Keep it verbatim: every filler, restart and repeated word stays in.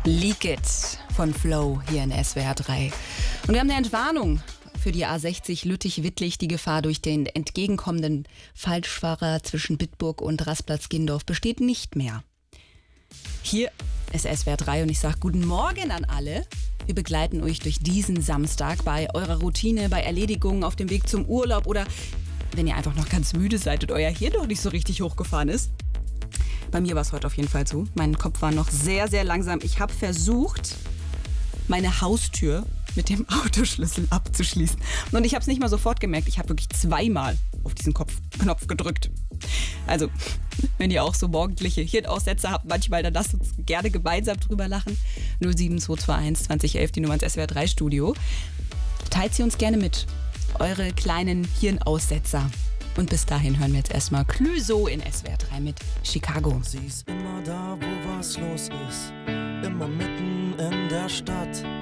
Leak It von Flow hier in S W R drei. Und wir haben eine Entwarnung für die A sechzig Lüttich-Wittlich. Die Gefahr durch den entgegenkommenden Falschfahrer zwischen Bitburg und Rastplatz-Gindorf besteht nicht mehr. Hier ist S W R drei und ich sage guten Morgen an alle. Wir begleiten euch durch diesen Samstag bei eurer Routine, bei Erledigungen auf dem Weg zum Urlaub oder wenn ihr einfach noch ganz müde seid und euer Hirn noch nicht so richtig hochgefahren ist. Bei mir war es heute auf jeden Fall so. Mein Kopf war noch sehr, sehr langsam. Ich habe versucht, meine Haustür mit dem Autoschlüssel abzuschließen. Und ich habe es nicht mal sofort gemerkt. Ich habe wirklich zweimal auf diesen Kopf Knopf gedrückt. Also, wenn ihr auch so morgendliche Hirnaussetzer habt, manchmal, dann lasst uns gerne gemeinsam drüber lachen. null sieben zwei zwei eins zwanzig elf, die Nummer ins S W R drei Studio. Teilt sie uns gerne mit. Eure kleinen Hirnaussetzer. Und bis dahin hören wir jetzt erstmal Clouseau in S W R drei mit Chicago. Sie ist immer da, wo was los ist, immer mitten in der Stadt.